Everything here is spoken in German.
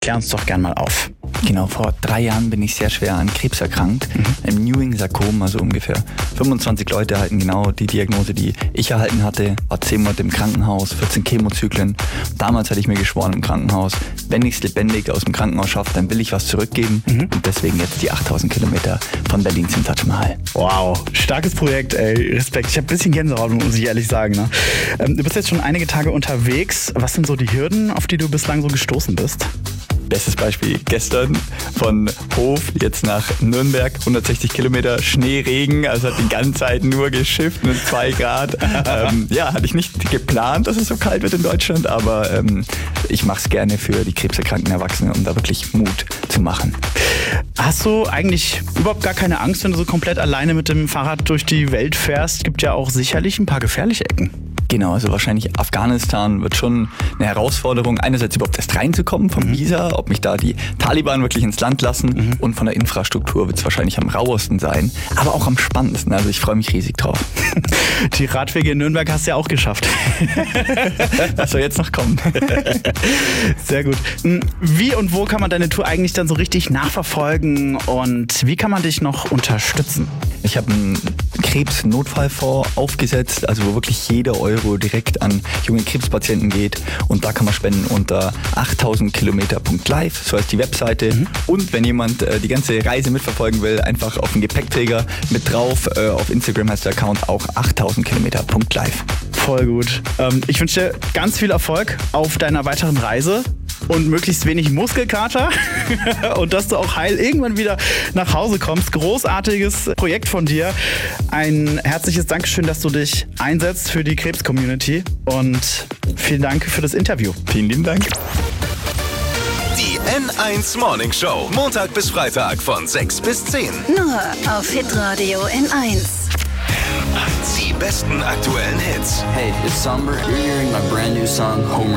Klär uns doch gern mal auf. Genau, vor 3 Jahren bin ich sehr schwer an Krebs erkrankt, im Ewing-Sarkom, also ungefähr 25 Leute erhalten genau die Diagnose, die ich erhalten hatte, war 10 Monate im Krankenhaus, 14 Chemozyklen. Damals hatte ich mir geschworen im Krankenhaus, wenn ich es lebendig aus dem Krankenhaus schaffe, dann will ich was zurückgeben und deswegen jetzt die 8000 Kilometer von Berlin zum Taj Mahal. Wow, starkes Projekt, ey, Respekt. Ich habe ein bisschen Gänsehaut, muss ich ehrlich sagen. Ne? Du bist jetzt schon einige Tage unterwegs. Was sind so die Hürden, auf die du bislang so gestoßen bist? Bestes Beispiel gestern von Hof jetzt nach Nürnberg, 160 Kilometer Schneeregen, also hat die ganze Zeit nur geschifft mit 2 Grad. Hatte ich nicht geplant, dass es so kalt wird in Deutschland, aber ich mache es gerne für die krebserkrankten Erwachsenen, um da wirklich Mut zu machen. Hast du eigentlich überhaupt gar keine Angst, wenn du so komplett alleine mit dem Fahrrad durch die Welt fährst? Gibt ja auch sicherlich ein paar gefährliche Ecken. Genau, also wahrscheinlich Afghanistan wird schon eine Herausforderung, einerseits überhaupt erst reinzukommen vom Visa, ob mich da die Taliban wirklich ins Land lassen und von der Infrastruktur wird es wahrscheinlich am rauesten sein, aber auch am spannendsten, also ich freue mich riesig drauf. Die Radwege in Nürnberg hast du ja auch geschafft. Das soll jetzt noch kommen. Sehr gut. Wie und wo kann man deine Tour eigentlich dann so richtig nachverfolgen und wie kann man dich noch unterstützen? Ich habe einen Krebsnotfallfonds aufgesetzt, also wo wirklich jeder Euro direkt an junge Krebspatienten geht und da kann man spenden unter 8000kilometer.live, so heißt die Webseite und wenn jemand die ganze Reise mitverfolgen will, einfach auf den Gepäckträger mit drauf, auf Instagram heißt der Account auch 8000kilometer.live. Voll gut. Ich wünsche dir ganz viel Erfolg auf deiner weiteren Reise und möglichst wenig Muskelkater und dass du auch heil irgendwann wieder nach Hause kommst. Großartiges Projekt von dir. Ein herzliches Dankeschön, dass du dich einsetzt für die Krebs-Community und vielen Dank für das Interview. Vielen lieben Dank. Die N1 Morning Show, Montag bis Freitag von 6 bis 10. Nur auf Hitradio N1. Die besten aktuellen Hits. Hey, it's Summer. You're hearing my brand new song, Home